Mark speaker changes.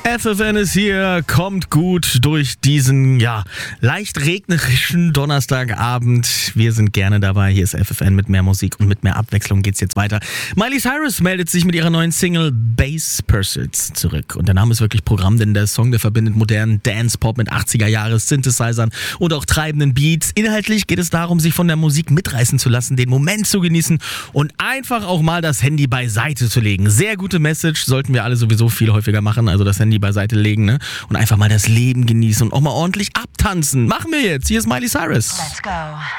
Speaker 1: FFN ist hier, kommt gut durch diesen, leicht regnerischen Donnerstagabend. Wir sind gerne dabei. Hier ist FFN mit mehr Musik und mit mehr Abwechslung geht's jetzt weiter. Miley Cyrus meldet sich mit ihrer neuen Single Bass Pursuits zurück. Und der Name ist wirklich Programm, denn der Song, der verbindet modernen Dance-Pop mit 80er-Jahres-Synthesizern und auch treibenden Beats. Inhaltlich geht es darum, sich von der Musik mitreißen zu lassen, den Moment zu genießen und einfach auch mal das Handy beiseite zu legen. Sehr gute Message, sollten wir alle sowieso viel häufiger machen, also das Handy beiseite legen, ne? Und einfach mal das Leben genießen und auch mal ordentlich abtanzen. Machen wir jetzt. Hier ist Miley Cyrus.
Speaker 2: Let's go.